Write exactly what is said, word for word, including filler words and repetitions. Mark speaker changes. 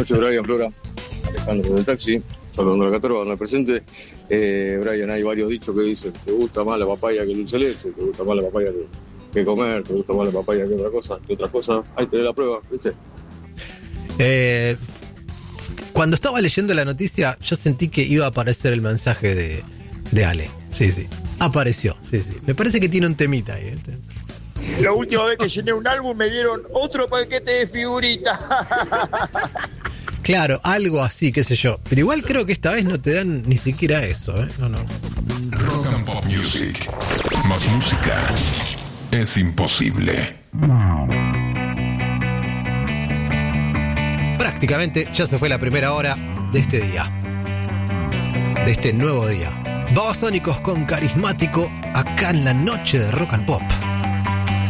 Speaker 1: noches, Brian, Flora, Alejandro del taxi, saludando a la Catorba, al presente. Eh, Brian, hay varios dichos que dicen, te gusta más la papaya que el dulce de leche, te gusta más la papaya que, que comer, te gusta más la papaya que otra cosa, que otra cosa, ahí te da la prueba, ¿viste?
Speaker 2: Eh, cuando estaba leyendo la noticia, yo sentí que iba a aparecer el mensaje de, de Ale. Sí, sí, apareció, sí, sí. Me parece que tiene un temita ahí, ¿eh?
Speaker 3: La última vez que llené un álbum me dieron otro paquete de figuritas.
Speaker 2: Claro, algo así, qué sé yo. Pero igual creo que esta vez no te dan ni siquiera eso, ¿eh? No, no.
Speaker 4: Rock and Pop Music. Más música es imposible.
Speaker 2: Prácticamente ya se fue la primera hora de este día. De este nuevo día. Babasónicos con Carismático acá en la noche de Rock and Pop.